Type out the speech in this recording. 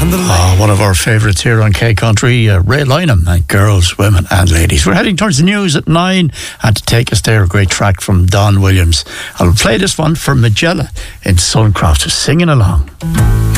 on the lane. One of our favourites here on K Country, Ray Lynham, and girls, women and ladies. We're heading towards the news at 9, and to take us there, a great track from Don Williams. I'll play this one for Magella in Suncroft, singing along.